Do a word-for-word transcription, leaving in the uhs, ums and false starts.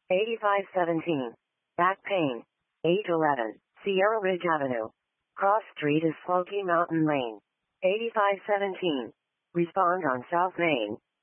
eighty-five seventeen. Back pain. eight eleven. Sierra Ridge Avenue. Cross Street is Smoky Mountain Lane. eighty-five seventeen. Respond on South Main.